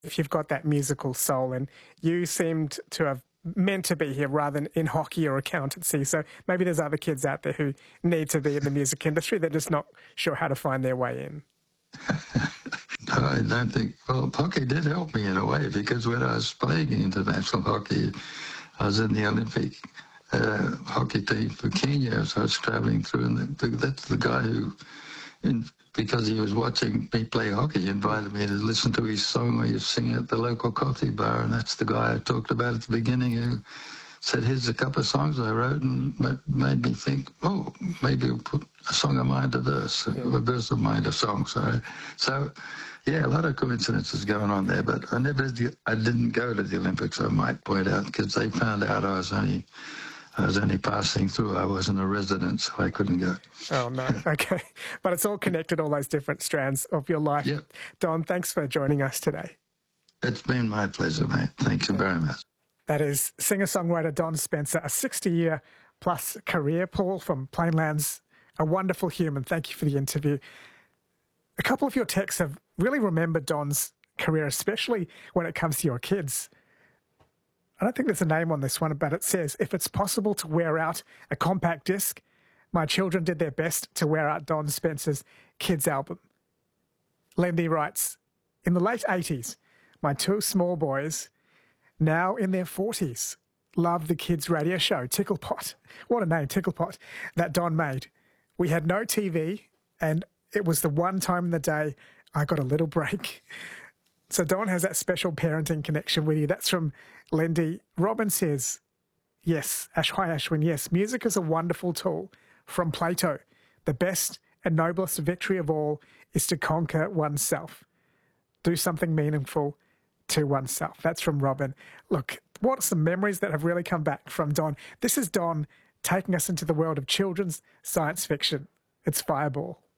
if you've got that musical soul, and you seemed to have meant to be here rather than in hockey or accountancy. So maybe there's other kids out there who need to be in the music industry. They're just not sure how to find their way in. No, I don't think. Well, hockey did help me in a way, because when I was playing international hockey, I was in the Olympic hockey team for Kenya, so I was travelling through, and that's the guy who, because he was watching me play hockey, invited me to listen to his song where he was singing at the local coffee bar, and that's the guy I talked about at the beginning who said, here's a couple of songs I wrote, and made me think, oh, maybe we'll put a song of mine to verse, a verse of mine to song. So, yeah, a lot of coincidences going on there, but I didn't go to the Olympics, I might point out, because they found out I was only passing through. I wasn't a resident, so I couldn't go. Oh, no. Okay. But it's all connected, all those different strands of your life. Yep. Don, thanks for joining us today. It's been my pleasure, mate. Thank you very much. That is singer-songwriter Don Spencer, a 60-year-plus career. Paul from Plainlands, a wonderful human. Thank you for the interview. A couple of your texts have really remembered Don's career, especially when it comes to your kids. I don't think there's a name on this one, but it says, if it's possible to wear out a compact disc, my children did their best to wear out Don Spencer's kids album. Lindy writes, in the late 80s, my two small boys, now in their 40s, loved the kids' radio show, Ticklepot. What a name, Ticklepot, that Don made. We had no TV, and it was the one time in the day I got a little break. So Don has that special parenting connection with you. That's from Lindy. Robin says, yes, hi Ashwin, yes, music is a wonderful tool. From Plato, the best and noblest victory of all is to conquer oneself. Do something meaningful to oneself. That's from Robin. Look, what are some memories that have really come back from Don? This is Don taking us into the world of children's science fiction. It's Fireball.